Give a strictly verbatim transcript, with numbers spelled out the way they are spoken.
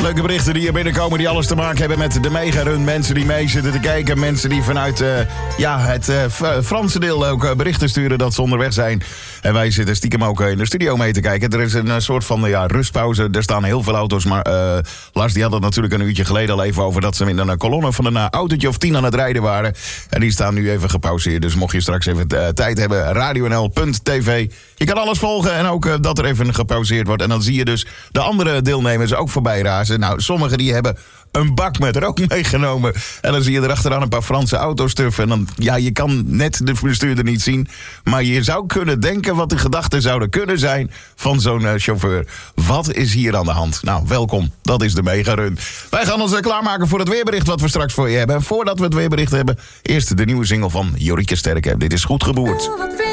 Leuke berichten die hier binnenkomen die alles te maken hebben met de megarun. Mensen die mee zitten te kijken. Mensen die vanuit uh, ja, het uh, Franse deel ook uh, berichten sturen dat ze onderweg zijn. En wij zitten stiekem ook in de studio mee te kijken. Er is een uh, soort van ja, rustpauze. Er staan heel veel auto's. Maar uh, Lars die had het natuurlijk een uurtje geleden al even over dat ze in een kolonne van een uh, autootje of tien aan het rijden waren. En die staan nu even gepauzeerd. Dus mocht je straks even uh, tijd hebben, radio n l punt t v. Je kan alles volgen en ook uh, dat er even gepauzeerd wordt. En dan zie je dus de andere deelnemers ook voorbij razen. Nou, sommigen die hebben een bak met rook meegenomen. En dan zie je erachteraan een paar Franse auto's stuffen. En dan, ja, je kan net de bestuurder niet zien. Maar je zou kunnen denken wat de gedachten zouden kunnen zijn van zo'n uh, chauffeur. Wat is hier aan de hand? Nou, welkom. Dat is de megarun. Wij gaan ons uh, klaarmaken voor het weerbericht wat we straks voor je hebben. En voordat we het weerbericht hebben, eerst de nieuwe single van Jorike Sterke. Dit is Goed Geboerd.